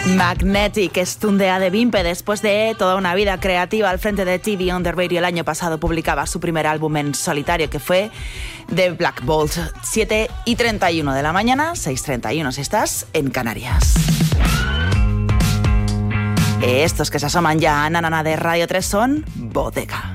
Magnetic es Tunde Adebimpe. Después de toda una vida creativa al frente de TV on the Radio, el año pasado publicaba su primer álbum en solitario, que fue The Black Bolt. 7:31 de la mañana, 6:31 si estás en Canarias. Estos que se asoman ya a Nanana de Radio 3 son Bodega.